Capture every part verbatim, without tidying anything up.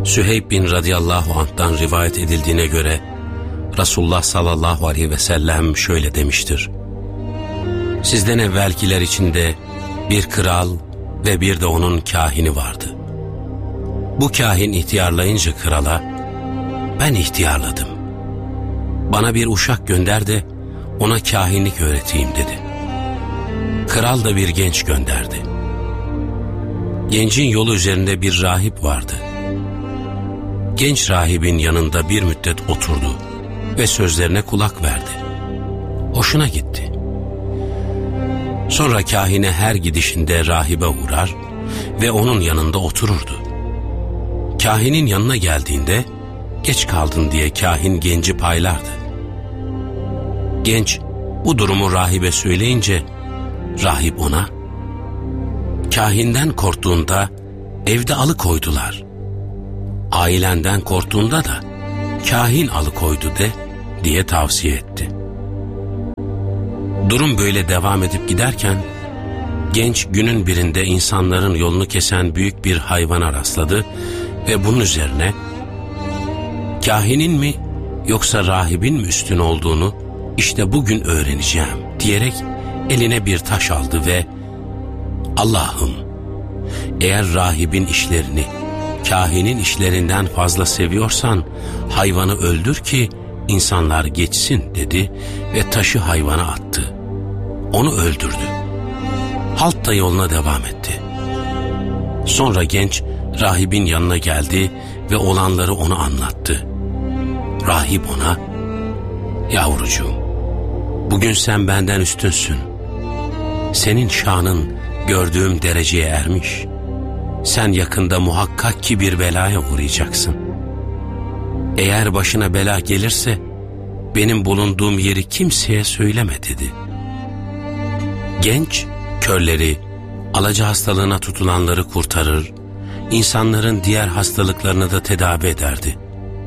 Süheyb bin radıyallahu anh'tan rivayet edildiğine göre Resulullah sallallahu aleyhi ve sellem şöyle demiştir: sizden evvelkiler içinde bir kral ve bir de onun kahini vardı. Bu kahin ihtiyarlayınca krala, ben ihtiyarladım, bana bir uşak gönder de ona kahinlik öğreteyim dedi. Kral da bir genç gönderdi. Gencin yolu üzerinde bir rahip vardı. Genç rahibin yanında bir müddet oturdu ve sözlerine kulak verdi. Hoşuna gitti. Sonra kahine her gidişinde rahibe uğrar ve onun yanında otururdu. Kahinin yanına geldiğinde geç kaldın diye kahin genci paylardı. Genç bu durumu rahibe söyleyince rahip ona, kahinden korktuğunda evde alıkoydular, ailenden korktuğunda da kahin alıkoydu de diye tavsiye etti. Durum böyle devam edip giderken genç günün birinde insanların yolunu kesen büyük bir hayvana rastladı ve bunun üzerine kahinin mi yoksa rahibin mi üstün olduğunu işte bugün öğreneceğim diyerek eline bir taş aldı ve Allah'ım, eğer rahibin işlerini kahinin işlerinden fazla seviyorsan hayvanı öldür ki insanlar geçsin dedi ve taşı hayvana attı. Onu öldürdü. Halk da yoluna devam etti. Sonra genç rahibin yanına geldi ve olanları ona anlattı. Rahip ona, yavrucuğum, bugün sen benden üstünsün. Senin şanın gördüğüm dereceye ermiş. Sen yakında muhakkak ki bir belaya uğrayacaksın. Eğer başına bela gelirse benim bulunduğum yeri kimseye söyleme dedi. Genç körleri, alaca hastalığına tutulanları kurtarır, insanların diğer hastalıklarını da tedavi ederdi.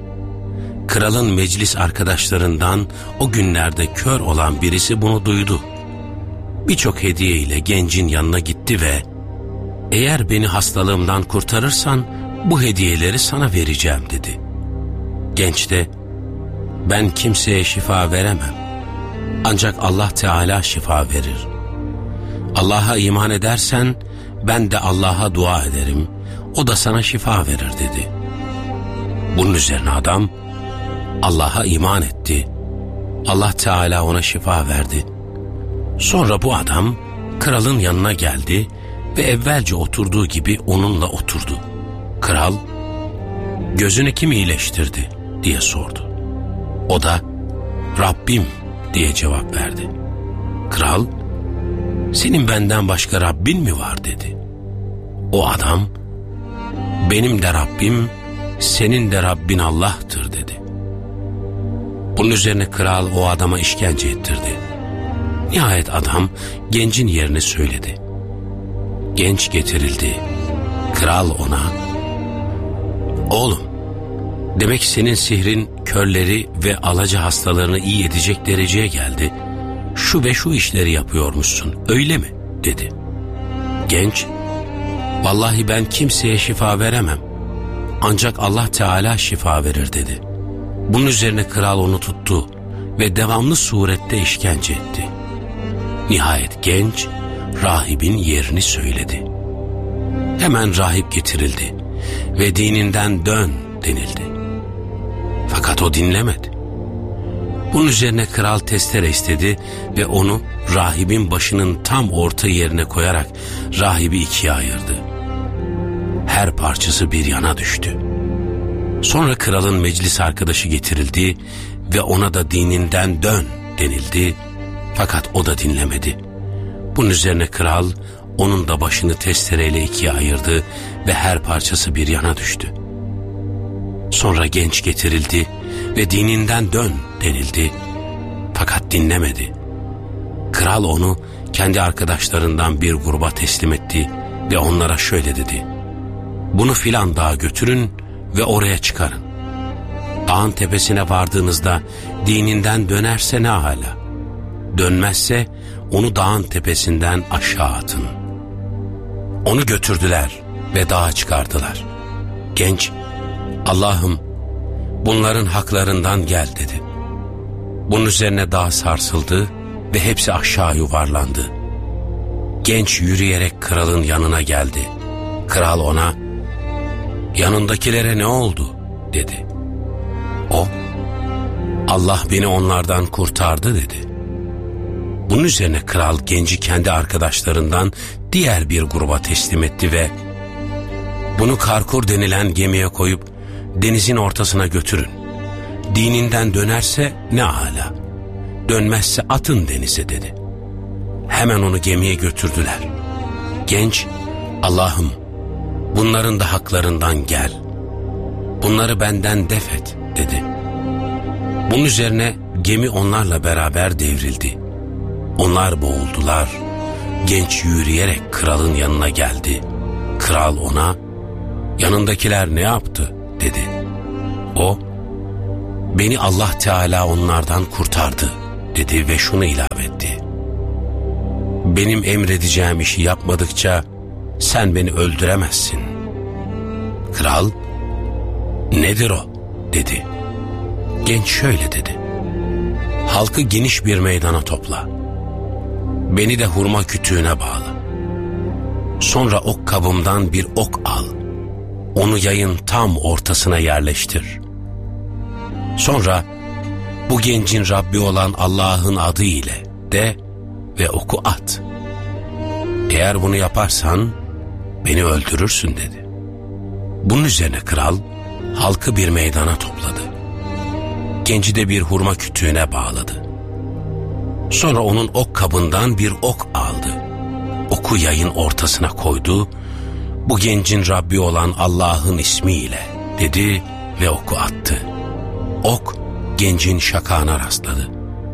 Kralın meclis arkadaşlarından o günlerde kör olan birisi bunu duydu. Birçok hediye ile gencin yanına gitti ve eğer beni hastalığımdan kurtarırsan bu hediyeleri sana vereceğim dedi. Genç de ben kimseye şifa veremem, ancak Allah Teala şifa verir. Allah'a iman edersen ben de Allah'a dua ederim, o da sana şifa verir dedi. Bunun üzerine adam Allah'a iman etti. Allah Teala ona şifa verdi. Sonra bu adam kralın yanına geldi ve evvelce oturduğu gibi onunla oturdu. Kral, gözünü kim iyileştirdi diye sordu. O da Rabbim diye cevap verdi. Kral, senin benden başka Rabbin mi var dedi. O adam, benim de Rabbim, senin de Rabbin Allah'tır dedi. Bunun üzerine kral o adama işkence ettirdi. Nihayet adam gencin yerini söyledi. Genç getirildi. Kral ona, oğlum, demek senin sihrin körleri ve alaca hastalarını iyi edecek dereceye geldi. Şu ve şu işleri yapıyormuşsun, öyle mi dedi. Genç, vallahi ben kimseye şifa veremem, ancak Allah Teala şifa verir dedi. Bunun üzerine kral onu tuttu ve devamlı surette işkence etti. Nihayet genç rahibin yerini söyledi. Hemen rahip getirildi ve dininden dön denildi. Fakat o dinlemedi. Bunun üzerine kral testere istedi ve onu rahibin başının tam orta yerine koyarak rahibi ikiye ayırdı. Her parçası bir yana düştü. Sonra kralın meclis arkadaşı getirildi ve ona da dininden dön denildi. Fakat o da dinlemedi. Bunun üzerine kral onun da başını testereyle ikiye ayırdı ve her parçası bir yana düştü. Sonra genç getirildi ve dininden dön denildi. Fakat dinlemedi. Kral onu kendi arkadaşlarından bir gruba teslim etti ve onlara şöyle dedi: bunu filan dağa götürün ve oraya çıkarın. Dağın tepesine vardığınızda dininden dönerse ne hala, dönmezse onu dağın tepesinden aşağı atın. Onu götürdüler ve dağa çıkardılar. Genç Allah'ım bunların haklarından gel dedi. Bunun üzerine dağ sarsıldı ve hepsi aşağı yuvarlandı. Genç yürüyerek kralın yanına geldi. Kral ona, yanındakilere ne oldu dedi. O, Allah beni onlardan kurtardı dedi. Bunun üzerine kral genci kendi arkadaşlarından diğer bir gruba teslim etti ve bunu Karkur denilen gemiye koyup denizin ortasına götürün. Dininden dönerse ne âlâ, dönmezse atın denize dedi. Hemen onu gemiye götürdüler. Genç, Allah'ım bunların da haklarından gel, bunları benden def et dedi. Bunun üzerine gemi onlarla beraber devrildi. Onlar boğuldular. Genç yürüyerek kralın yanına geldi. Kral ona, yanındakiler ne yaptı dedi. O, beni Allah Teala onlardan kurtardı dedi ve şunu ilave etti. Benim emredeceğim işi yapmadıkça sen beni öldüremezsin. Kral, nedir o dedi. Genç şöyle dedi. Halkı geniş bir meydana topla. Beni de hurma kütüğüne bağla. Sonra ok kabımdan bir ok al. Onu yayın tam ortasına yerleştir. Sonra bu gencin Rabbi olan Allah'ın adı ile de ve oku at. Eğer bunu yaparsan beni öldürürsün dedi. Bunun üzerine kral halkı bir meydana topladı. Genci de bir hurma kütüğüne bağladı. Sonra onun ok kabından bir ok aldı. Oku yayın ortasına koydu. Bu gencin Rabbi olan Allah'ın ismiyle dedi ve oku attı. Ok gencin şakağına rastladı.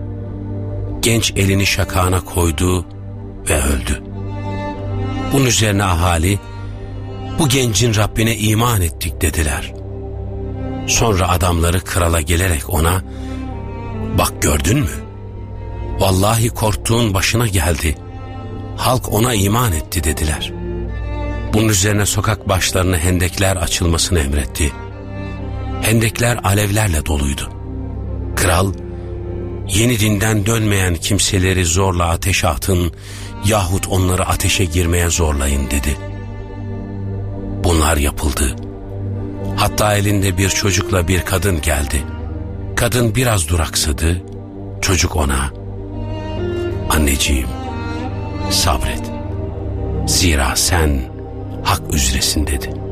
Genç elini şakağına koydu ve öldü. Bunun üzerine ahali, bu gencin Rabbine iman ettik dediler. Sonra adamları krala gelerek ona, bak gördün mü? Vallahi korktuğun başına geldi. Halk ona iman etti dediler. Bunun üzerine sokak başlarına hendekler açılmasını emretti. Hendekler alevlerle doluydu. Kral, yeni dinden dönmeyen kimseleri zorla ateşe atın yahut onları ateşe girmeye zorlayın dedi. Bunlar yapıldı. Hatta elinde bir çocukla bir kadın geldi. Kadın biraz duraksadı. Çocuk ona, anneciğim sabret, zira sen hak üzeresin dedi.